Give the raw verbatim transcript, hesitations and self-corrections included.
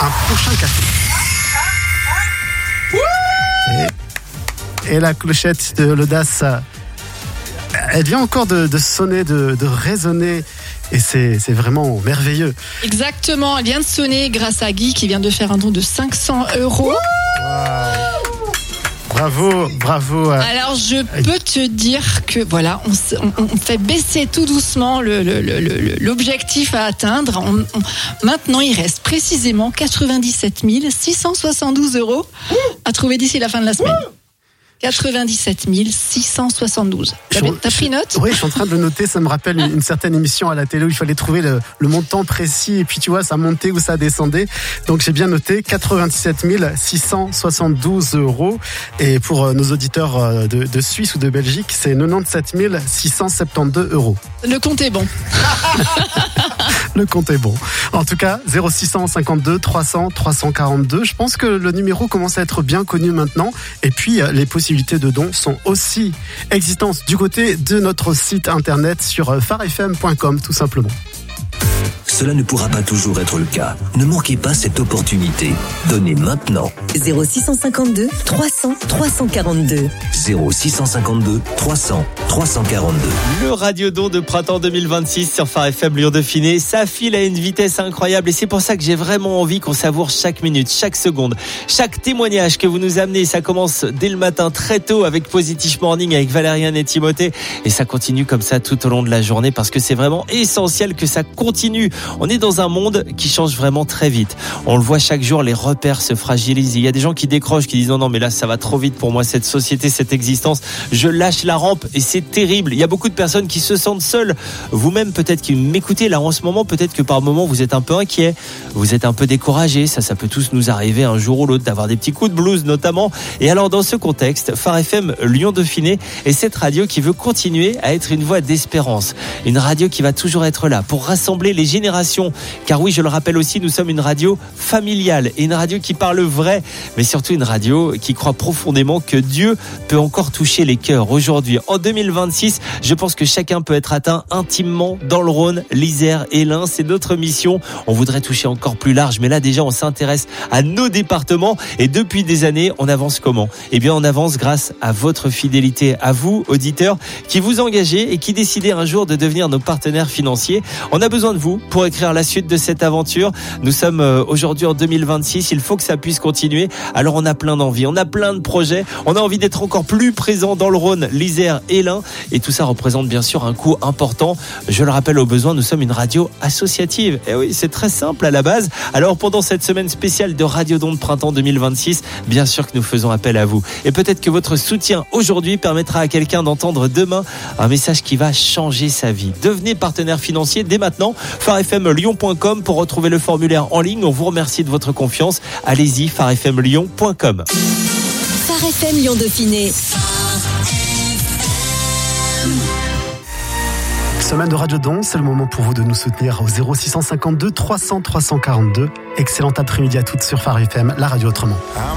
un prochain café. Et, et la clochette de l'audace, elle vient encore de, de sonner, de, de résonner. Et c'est, c'est vraiment merveilleux. Exactement, elle vient de sonner grâce à Guy qui vient de faire un don de cinq cents euros. Wow. Bravo, bravo. Alors je peux te dire que voilà, on, on, on fait baisser tout doucement le, le, le, le, l'objectif à atteindre. On, on, maintenant, il reste précisément quatre-vingt-dix-sept mille six cent soixante-douze euros à trouver d'ici la fin de la semaine. quatre-vingt-dix-sept mille six cent soixante-douze. T'as, t'as pris note ? Oui, je suis en train de le noter. Ça me rappelle une, une certaine émission à la télé où il fallait trouver le, le montant précis et puis tu vois, ça montait ou ça descendait. Donc j'ai bien noté quatre-vingt-dix-sept mille six cent soixante-douze euros. Et pour nos auditeurs de, de Suisse ou de Belgique, c'est quatre-vingt-dix-sept mille six cent soixante-douze euros. Le compte est bon. Le compte est bon. En tout cas, zéro six cent cinquante-deux trois cents trois cent quarante-deux. Je pense que le numéro commence à être bien connu maintenant. Et puis, les possibilités de dons sont aussi existantes du côté de notre site internet sur phare f m point com, tout simplement. Cela ne pourra pas toujours être le cas. Ne manquez pas cette opportunité. Donnez maintenant. zéro six cent cinquante-deux trois cents trois cent quarante-deux. zéro six cent cinquante-deux trois cents trois cent quarante-deux. Le radiodon de printemps deux mille vingt-six sur Phare F M Lyon Dauphiné, ça file à une vitesse incroyable et c'est pour ça que j'ai vraiment envie qu'on savoure chaque minute, chaque seconde, chaque témoignage que vous nous amenez. Ça commence dès le matin très tôt avec Positive Morning avec Valériane et Timothée et ça continue comme ça tout au long de la journée parce que c'est vraiment essentiel que ça continue. On est dans un monde qui change vraiment très vite. On le voit chaque jour, les repères se fragilisent. Il y a des gens qui décrochent, qui disent non, non, mais là, ça va trop vite pour moi, cette société, cette existence. Je lâche la rampe et c'est terrible. Il y a beaucoup de personnes qui se sentent seules. Vous-même, peut-être qui m'écoutez là en ce moment, peut-être que par moment, vous êtes un peu inquiet. Vous êtes un peu découragé. Ça, ça peut tous nous arriver un jour ou l'autre d'avoir des petits coups de blues notamment. Et alors, dans ce contexte, Phare F M Lyon Dauphiné est cette radio qui veut continuer à être une voix d'espérance. Une radio qui va toujours être là pour rassembler les générations. Car oui, je le rappelle aussi, nous sommes une radio familiale et une radio qui parle vrai, mais surtout une radio qui croit profondément que Dieu peut encore toucher les cœurs. Aujourd'hui, en deux mille vingt-six, je pense que chacun peut être atteint intimement dans le Rhône, l'Isère et l'Ain. C'est notre mission. On voudrait toucher encore plus large, mais là déjà, on s'intéresse à nos départements et depuis des années, on avance comment ? Eh bien, on avance grâce à votre fidélité, à vous, auditeurs, qui vous engagez et qui décidez un jour de devenir nos partenaires financiers. On a besoin de vous pour écrire la suite de cette aventure. Nous sommes aujourd'hui en deux mille vingt-six, il faut que ça puisse continuer. Alors on a plein d'envies, on a plein de projets, on a envie d'être encore plus présent dans le Rhône, l'Isère et l'Ain et tout ça représente bien sûr un coût important. Je le rappelle au besoin, nous sommes une radio associative. Et oui, c'est très simple à la base. Alors pendant cette semaine spéciale de Radiodon de printemps deux mille vingt-six, bien sûr que nous faisons appel à vous. Et peut-être que votre soutien aujourd'hui permettra à quelqu'un d'entendre demain un message qui va changer sa vie. Devenez partenaire financier dès maintenant. phare f m lyon point com pour retrouver le formulaire en ligne. On vous remercie de votre confiance. Allez-y, phare f m lyon point com. Phare F M Lyon Dauphiné. Semaine de Radiodon, c'est le moment pour vous de nous soutenir au zéro six cent cinquante-deux trois cents trois cent quarante-deux. Excellent après-midi à toutes sur Phare F M, la radio autrement.